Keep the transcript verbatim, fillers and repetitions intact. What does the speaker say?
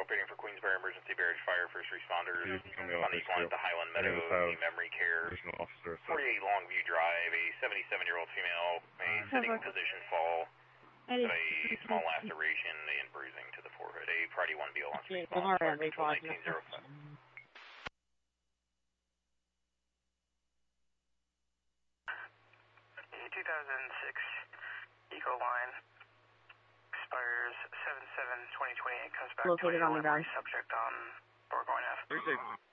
operating for Queensbury Emergency Barrage Fire, first responders on the line at the Highland Meadows, the Memory Care, forty-eight Longview Drive, a seventy-seven-year-old female, a sitting position fall, with a small laceration and bruising to the forehead. A Priority one B launch response, fire control nineteen oh five. two thousand six Eco Line expires seven seven twenty twenty-eight, comes back located to on the ground. Subject on Burgoyne Ave.